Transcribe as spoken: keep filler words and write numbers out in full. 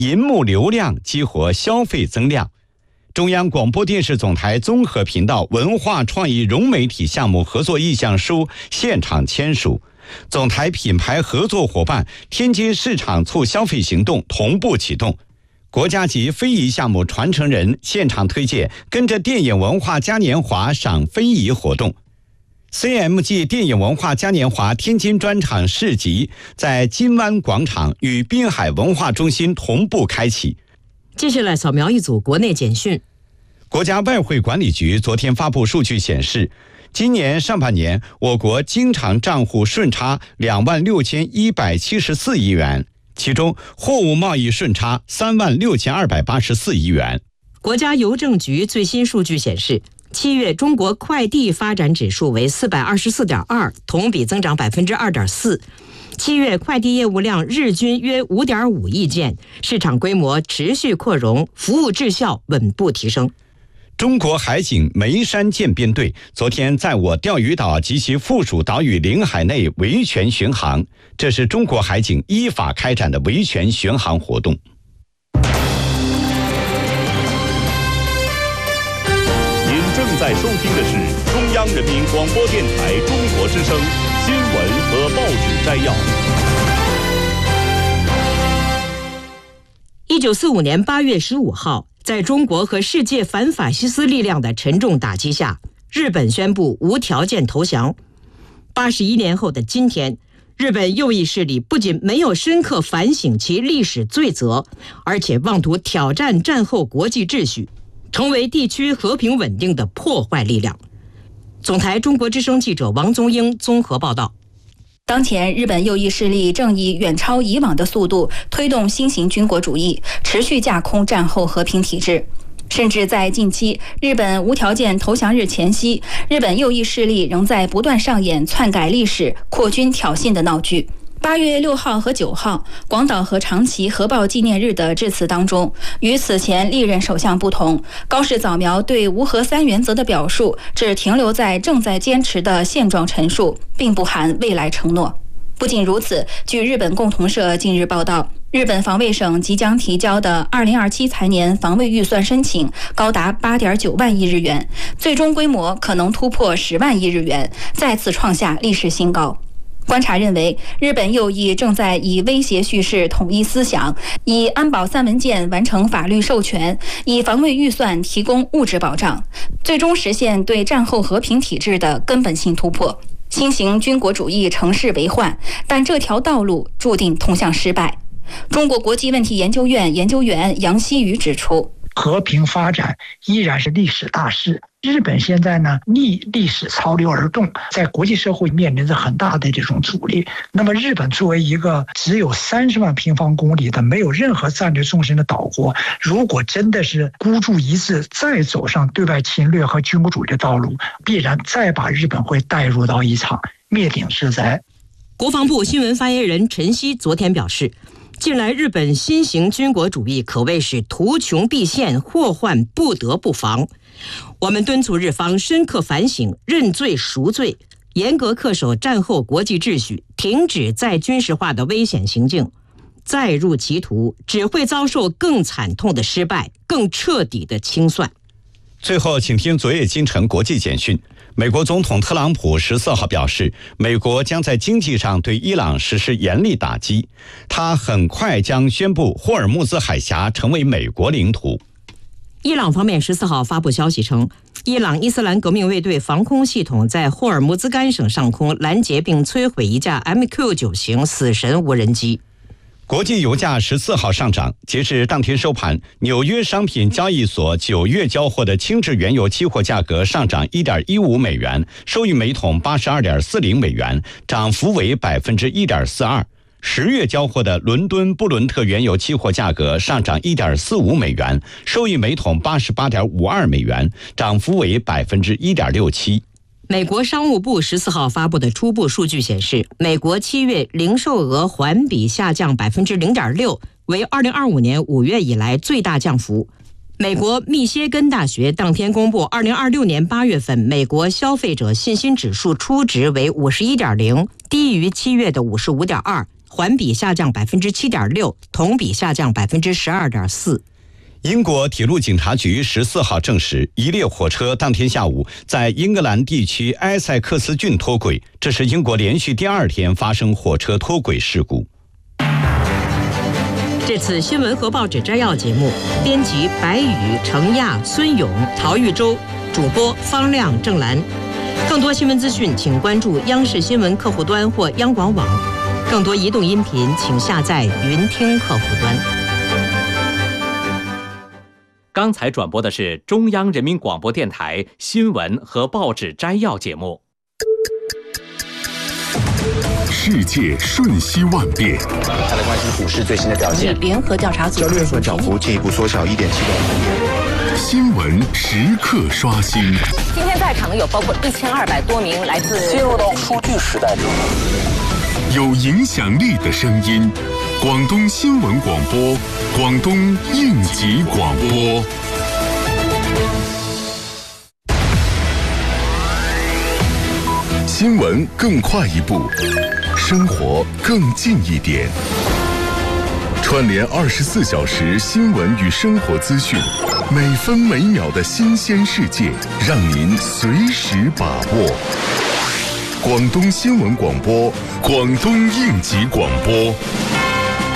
银幕流量激活消费增量。中央广播电视总台综合频道文化创意融媒体项目合作意向书现场签署，总台品牌合作伙伴天津市场促消费行动同步启动。国家级非遗项目传承人现场推介跟着电影文化嘉年华赏非遗活动。C M G 电影文化嘉年华天津专场市集在金湾广场与滨海文化中心同步开启。 接下来扫描一组国内简讯。 国家外汇管理局昨天发布数据显示，今年上半年我国经常账户顺差两万六千一百七十四亿元，其中货物贸易顺差三万六千二百八十四亿元。 国家邮政局最新数据显示，七月中国快递发展指数为四百二十四点二，同比增长百分之二点四。七月快递业务量日均约五点五亿件，市场规模持续扩容，服务质效稳步提升。 中国海警眉山舰编队昨天在我钓鱼岛及其附属岛屿领海内维权巡航，这是中国海警依法开展的维权巡航活动。 您正在收听的是中央人民广播电台中国之声新闻和报纸摘要。 一九四五年八月十五号，在中国和世界反法西斯力量的沉重打击下，日本宣布无条件投降。八十一年后的今天，日本右翼势力不仅没有深刻反省其历史罪责，而且妄图挑战战后国际秩序，成为地区和平稳定的破坏力量。总台中国之声记者王宗英综合报道。 当前日本右翼势力正以远超以往的速度推动新型军国主义，持续架空战后和平体制。甚至在近期日本无条件投降日前夕，日本右翼势力仍在不断上演篡改历史、扩军挑衅的闹剧。八月六号和九号，广岛和长崎核爆纪念日的致辞当中，与此前历任首相不同，高市早苗对无核三原则的表述只停留在正在坚持的现状陈述，并不含未来承诺。不仅如此，据日本共同社近日报道，日本防卫省即将提交的二零二七财年防卫预算申请高达八点九万亿日元，最终规模可能突破十万亿日元，再次创下历史新高。观察认为，日本右翼正在以威胁叙事统一思想，以安保三文件完成法律授权，以防卫预算提供物质保障，最终实现对战后和平体制的根本性突破。新型军国主义乘势为患，但这条道路注定通向失败。中国国际问题研究院研究员杨希宇指出， 和平发展依然是历史大势。日本现在呢逆历史潮流而动，在国际社会面临着很大的这种阻力。那么日本作为一个只有三十万平方公里的没有任何战略纵深的岛国，如果真的是孤注一掷再走上对外侵略和军国主义的道路，必然再把日本会带入到一场灭顶之灾。 国防部新闻发言人陈希昨天表示，近来日本新型军国主义可谓是图穷匕现，祸患不得不防。我们敦促日方深刻反省，认罪赎罪，严格恪守战后国际秩序，停止再军事化的危险行径。再入歧途，只会遭受更惨痛的失败，更彻底的清算。 最后，请听昨夜今晨国际简讯。美国总统特朗普十四号表示，美国将在经济上对伊朗实施严厉打击，他很快将宣布霍尔木兹海峡成为美国领土。 伊朗方面十四号发布消息称，伊朗伊斯兰革命卫队防空系统在霍尔木兹干省上空拦截并摧毁一架 M Q 九 型死神无人机。 国际油价十四号上涨，截至当天收盘，纽约商品交易所九月交货的轻质原油期货价格上涨 一点一五美元，收于每桶 八十二点四零美元，涨幅为 百分之一点四二。十月交货的伦敦布伦特原油期货价格上涨 一点四五美元，收于每桶 八十八点五二美元，涨幅为 百分之一点六七。 美国商务部十四号发布的初步数据显示，美国七月零售额环比下降 百分之零点六， 为二零二五年五月以来最大降幅。美国密歇根大学当天公布二零二六年八月份美国消费者信心指数初值为 五十一点零， 低于七月的 五十五点二， 环比下降百分之七点六，同比下降百分之十二点四。 英国铁路警察局十四号证实，一列火车当天下午在英格兰地区埃塞克斯郡脱轨，这是英国连续第二天发生火车脱轨事故。 这次新闻和报纸摘要节目，编辑白宇、程亚、孙勇、陶玉洲，主播方亮、郑兰。更多新闻资讯，请关注央视新闻客户端或央广网。更多移动音频，请下载云听客户端。 刚才转播的是中央人民广播电台新闻和报纸摘要节目。 世界瞬息万变， 再来关心股市最新的表现。 联合调查组交易所涨幅进一步缩小一点七个百分点。 新闻时刻刷新。 今天在场的有包括一千二百多名来自进入到数据时代之后， 有影响力的声音。广东新闻广播，广东应急广播。新闻更快一步，生活更近一点。串联二十四小时新闻与生活资讯，每分每秒的新鲜世界，让您随时把握。广东新闻广播，广东应急广播。